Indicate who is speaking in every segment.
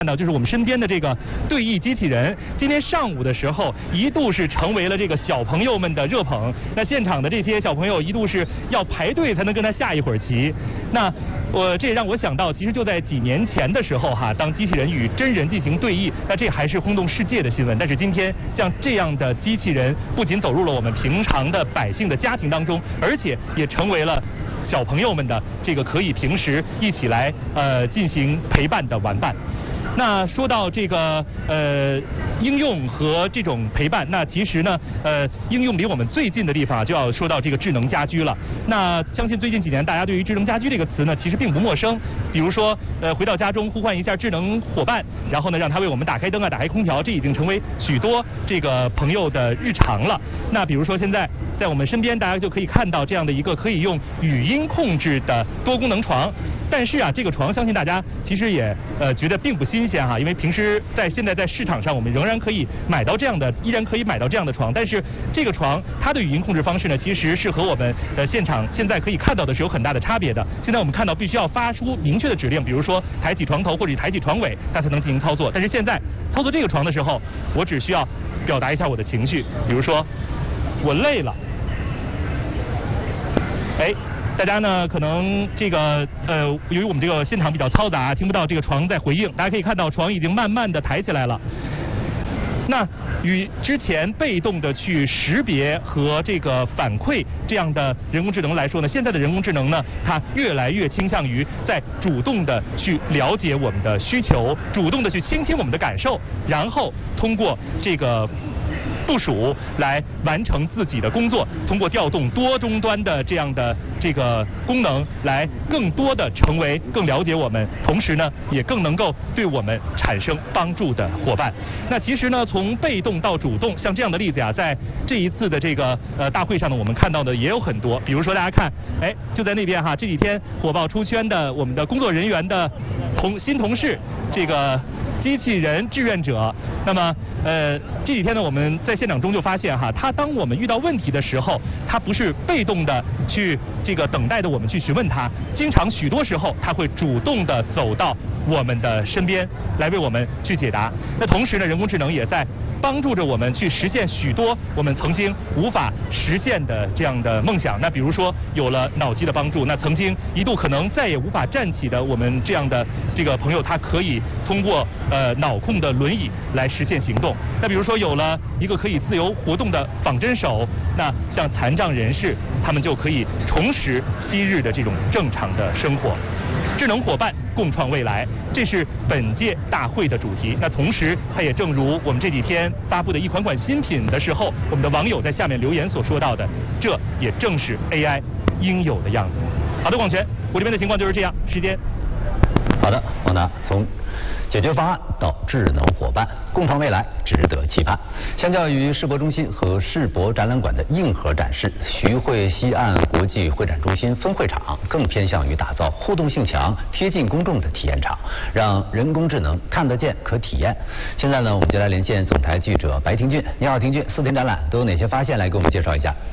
Speaker 1: 看到就是我们身边的这个对弈机器人，今天上午的时候一度是成为了这个小朋友们的热捧。那现场的这些小朋友一度是要排队才能跟他下一会儿棋。那这也让我想到，其实就在几年前的时候哈，当机器人与真人进行对弈，那这还是轰动世界的新闻。但是今天像这样的机器人，不仅走入了我们平常的百姓的家庭当中，而且也成为了小朋友们的这个可以平时一起来进行陪伴的玩伴。那说到这个应用和这种陪伴，那其实呢应用离我们最近的地方就要说到这个智能家居了。那相信最近几年大家对于智能家居这个词呢其实并不陌生，比如说回到家中呼唤一下智能伙伴，然后呢让他为我们打开灯啊打开空调，这已经成为许多这个朋友的日常了。那比如说现在在我们身边大家就可以看到这样的一个可以用语音控制的多功能床。但是啊这个床相信大家其实也觉得并不新鲜哈，因为平时现在在市场上我们仍然可以买到这样的，依然可以买到这样的床。但是这个床它的语音控制方式呢，其实是和我们现场现在可以看到的是有很大的差别的。现在我们看到必须要发出明确的指令，比如说抬起床头或者抬起床尾，它才能进行操作。但是现在操作这个床的时候，我只需要表达一下我的情绪，比如说我累了，大家呢可能这个由于我们这个现场比较嘈杂，听不到这个床在回应。大家可以看到床已经慢慢的抬起来了。那与之前被动的去识别和这个反馈这样的人工智能来说呢，现在的人工智能呢，它越来越倾向于在主动的去了解我们的需求，主动的去倾听我们的感受，然后通过这个部署来完成自己的工作，通过调动多终端的这样的这个功能，来更多的成为更了解我们，同时呢也更能够对我们产生帮助的伙伴。那其实呢从被动到主动，像这样的例子呀，在这一次的这个大会上呢，我们看到的也有很多。比如说大家看，就在那边哈，这几天火爆出圈的我们的工作人员的新同事，这个机器人志愿者。那么这几天呢我们在现场中就发现哈，他当我们遇到问题的时候，他不是被动的去这个等待的我们去询问他，经常许多时候他会主动的走到我们的身边来为我们去解答。那同时呢人工智能也在帮助着我们去实现许多我们曾经无法实现的这样的梦想。那比如说有了脑机的帮助，那曾经一度可能再也无法站起的我们这样的这个朋友，他可以通过脑控的轮椅来实现行动。那比如说有了一个可以自由活动的仿真手，那像残障人士他们就可以重拾昔日的这种正常的生活。智能伙伴共创未来，这是本届大会的主题。那同时它也正如我们这几天发布的一款新品的时候，我们的网友在下面留言所说到的，这也正是 AI 应有的样子。好的，广泉，我这边的情况就是这样。时间。
Speaker 2: 好的，王达，从解决方案到智能伙伴，共创未来，值得期盼。相较于世博中心和世博展览馆的硬核展示，徐汇西岸国际会展中心分会场更偏向于打造互动性强、贴近公众的体验场，让人工智能看得见、可体验。现在呢，我们就来连线总台记者白廷俊。你好，廷俊，4天展览都有哪些发现？来给我们介绍一下。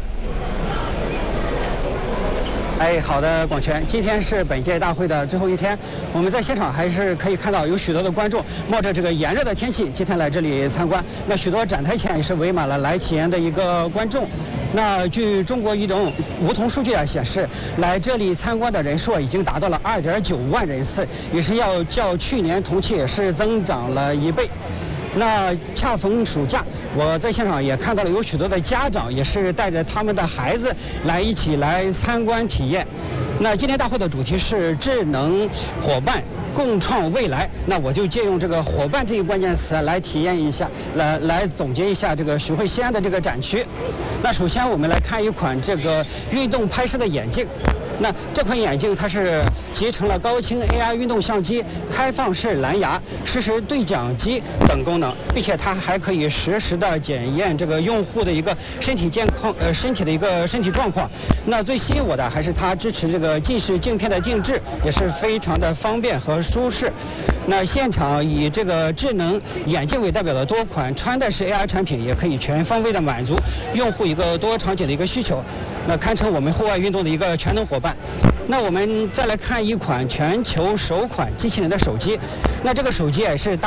Speaker 3: 好的，广泉，今天是本届大会的最后一天，我们在现场还是可以看到有许多的观众冒着这个炎热的天气今天来这里参观。那许多展台前也是围满了来体验的一个观众。那据中国移动梧桐数据显示，来这里参观的人数已经达到了2.9万人次，也是要较去年同期也是增长了1倍。那恰逢暑假，我在现场也看到了有许多的家长也是带着他们的孩子一起来参观体验。那今天大会的主题是智能伙伴共创未来，那我就借用这个伙伴这一关键词来体验一下，来总结一下这个徐汇西安的这个展区。那首先我们来看一款这个运动拍摄的眼镜。那这款眼镜它是集成了高清 AI 运动相机、开放式蓝牙、实时对讲机等功能，并且它还可以实时的检验这个用户的一个身体健康身体的一个身体状况。那最吸引我的还是它支持这个近视镜片的定制，也是非常的方便和舒适。那现场以这个智能眼镜为代表的多款穿戴式 AI 产品，也可以全方位的满足用户一个多场景的一个需求，那堪称我们户外运动的一个全能伙伴。 那我们再来看一款全球首款机器人的手机，那这个手机也是